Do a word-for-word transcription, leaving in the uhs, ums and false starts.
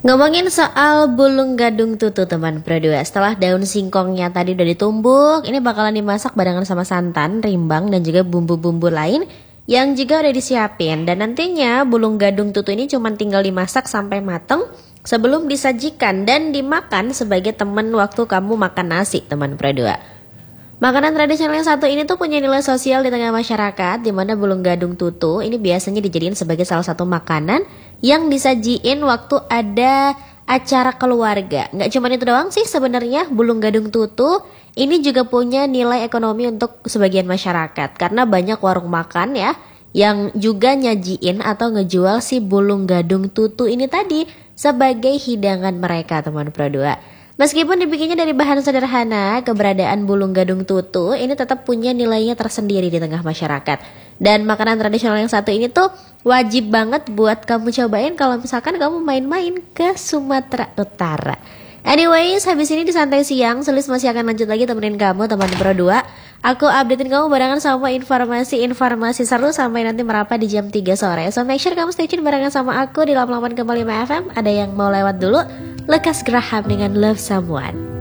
Ngomongin soal bulung gadung tutu teman Pro dua. Setelah daun singkongnya tadi udah ditumbuk, ini bakalan dimasak barengan sama santan, rimbang, dan juga bumbu-bumbu lain yang juga udah disiapin. Dan nantinya bulung gadung tutu ini cuma tinggal dimasak sampai mateng sebelum disajikan dan dimakan sebagai teman waktu kamu makan nasi teman Pro dua. Makanan tradisional yang satu ini tuh punya nilai sosial di tengah masyarakat, di mana bulung gadung tutu ini biasanya dijadiin sebagai salah satu makanan yang disajiin waktu ada acara keluarga. Nggak cuma itu doang sih sebenarnya, bulung gadung tutu ini juga punya nilai ekonomi untuk sebagian masyarakat, karena banyak warung makan ya yang juga nyajiin atau ngejual si bulung gadung tutu ini tadi sebagai hidangan mereka teman Pro dua. Meskipun dibikinnya dari bahan sederhana, keberadaan bulung gadung tutu ini tetap punya nilainya tersendiri di tengah masyarakat. Dan makanan tradisional yang satu ini tuh wajib banget buat kamu cobain kalau misalkan kamu main-main ke Sumatera Utara. Anyways, habis ini di Santai Siang, Sulis masih akan lanjut lagi temenin kamu teman Pro dua. Aku updatein kamu barengan sama informasi-informasi seru sampai nanti merapat di jam tiga sore. So make sure kamu stay tune barengan sama aku di delapan puluh delapan koma lima F M. Ada yang mau lewat dulu? Lekas Graham dengan Love Someone.